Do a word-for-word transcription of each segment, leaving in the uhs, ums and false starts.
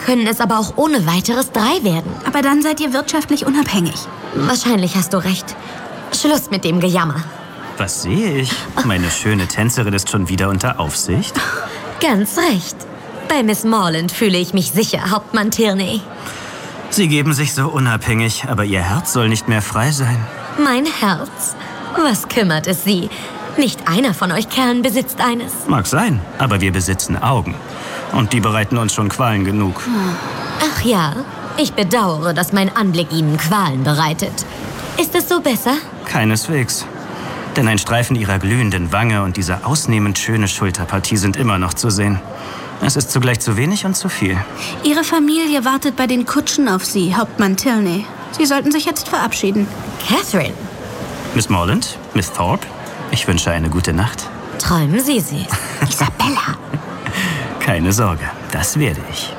können es aber auch ohne weiteres drei werden. Aber dann seid ihr wirtschaftlich unabhängig. Wahrscheinlich hast du recht. Schluss mit dem Gejammer. Was sehe ich? Meine schöne Tänzerin ist schon wieder unter Aufsicht. Ganz recht. Bei Miss Morland fühle ich mich sicher, Hauptmann Tierney. Sie geben sich so unabhängig, aber Ihr Herz soll nicht mehr frei sein. Mein Herz? Was kümmert es Sie? Nicht einer von euch Kerlen besitzt eines. Mag sein, aber wir besitzen Augen. Und die bereiten uns schon Qualen genug. Ach ja, ich bedauere, dass mein Anblick Ihnen Qualen bereitet. Ist es so besser? Keineswegs. Denn ein Streifen Ihrer glühenden Wange und diese ausnehmend schöne Schulterpartie sind immer noch zu sehen. Es ist zugleich zu wenig und zu viel. Ihre Familie wartet bei den Kutschen auf Sie, Hauptmann Tierney. Sie sollten sich jetzt verabschieden. Catherine. Miss Morland, Miss Thorpe, ich wünsche eine gute Nacht. Träumen Sie sie. Isabella. Keine Sorge, das werde ich.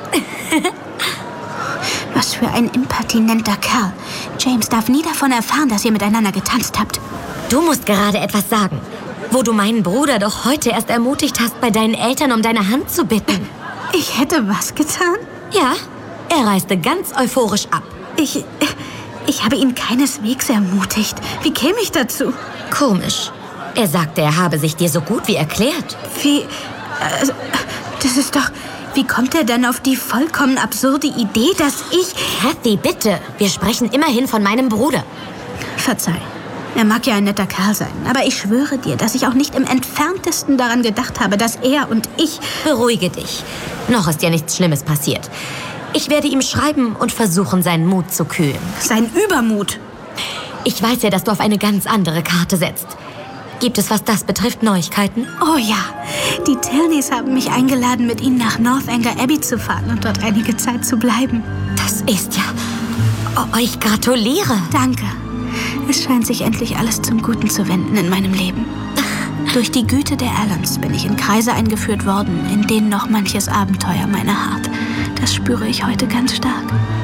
Was für ein impertinenter Kerl. James darf nie davon erfahren, dass ihr miteinander getanzt habt. Du musst gerade etwas sagen, wo du meinen Bruder doch heute erst ermutigt hast, bei deinen Eltern um deine Hand zu bitten. Ich hätte was getan? Ja, er reiste ganz euphorisch ab. Ich, ich habe ihn keineswegs ermutigt. Wie käme ich dazu? Komisch. Er sagte, er habe sich dir so gut wie erklärt. Wie, also, das ist doch... Wie kommt er denn auf die vollkommen absurde Idee, dass ich... Kathy, bitte. Wir sprechen immerhin von meinem Bruder. Verzeih. Er mag ja ein netter Kerl sein, aber ich schwöre dir, dass ich auch nicht im Entferntesten daran gedacht habe, dass er und ich... Beruhige dich. Noch ist ja nichts Schlimmes passiert. Ich werde ihm schreiben und versuchen, seinen Mut zu kühlen. Sein Übermut. Ich weiß ja, dass du auf eine ganz andere Karte setzt. Gibt es, was das betrifft, Neuigkeiten? Oh ja, die Tierneys haben mich eingeladen, mit ihnen nach Northanger Abbey zu fahren und dort einige Zeit zu bleiben. Das ist ja... Oh, ich gratuliere. Danke. Es scheint sich endlich alles zum Guten zu wenden in meinem Leben. Durch die Güte der Allens bin ich in Kreise eingeführt worden, in denen noch manches Abenteuer meiner harrt. Das spüre ich heute ganz stark.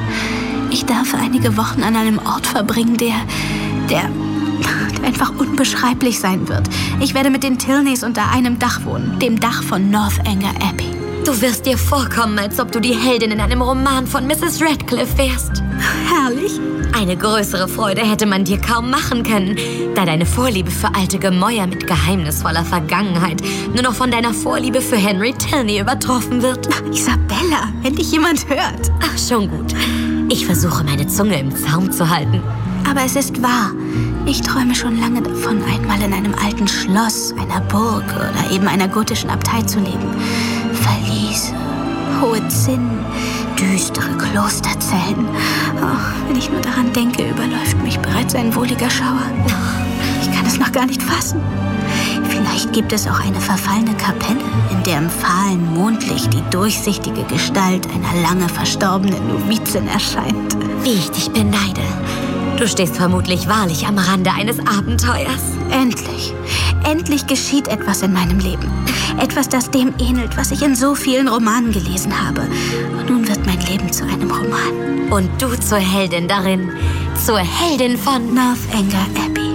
Ich darf einige Wochen an einem Ort verbringen, der... der... der einfach unbeschreiblich sein wird. Ich werde mit den Tillneys unter einem Dach wohnen, dem Dach von Northanger Abbey. Du wirst dir vorkommen, als ob du die Heldin in einem Roman von Misses Radcliffe wärst. Herrlich. Eine größere Freude hätte man dir kaum machen können, da deine Vorliebe für alte Gemäuer mit geheimnisvoller Vergangenheit nur noch von deiner Vorliebe für Henry Tilney übertroffen wird. Isabella, wenn dich jemand hört. Ach, schon gut. Ich versuche, meine Zunge im Zaum zu halten. Aber es ist wahr. Ich träume schon lange davon, einmal in einem alten Schloss, einer Burg oder eben einer gotischen Abtei zu leben. Verliese, hohe Zinnen, düstere Klosterzellen. Oh, wenn ich nur daran denke, überläuft mich bereits ein wohliger Schauer. Ich kann es noch gar nicht fassen. Vielleicht gibt es auch eine verfallene Kapelle, in der im fahlen Mondlicht die durchsichtige Gestalt einer lange verstorbenen Novizin erscheint. Wie ich dich beneide. Du stehst vermutlich wahrlich am Rande eines Abenteuers. Endlich. Endlich geschieht etwas in meinem Leben. Etwas, das dem ähnelt, was ich in so vielen Romanen gelesen habe. Und nun wird mein Leben zu einem Roman. Und du zur Heldin darin. Zur Heldin von Northanger Abbey.